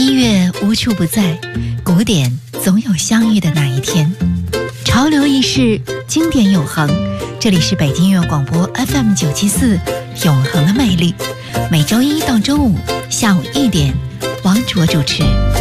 音乐无处不在，古典总有相遇的那一天。潮流易逝，经典永恒。这里是北京音乐广播 FM 974，永恒的魅力。每周一到周五下午1点，王卓主持。